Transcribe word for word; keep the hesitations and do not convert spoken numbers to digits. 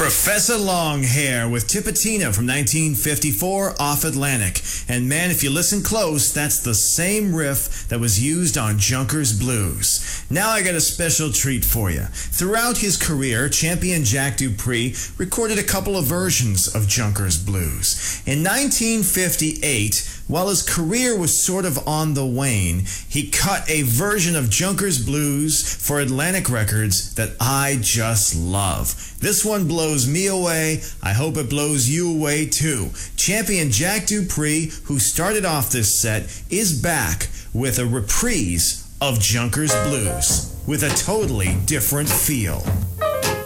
Professor Longhair with Tipitina from nineteen fifty-four off Atlantic. And man, if you listen close, that's the same riff that was used on Junkers Blues. Now I got a special treat for you. Throughout his career, champion Jack Dupree recorded a couple of versions of Junkers Blues. In nineteen fifty-eight, while his career was sort of on the wane, he cut a version of Junkers Blues for Atlantic Records that I just love. This one blows me away. I hope it blows you away too. Champion Jack Dupree, who started off this set, is back with a reprise of Junkers Blues with a totally different feel.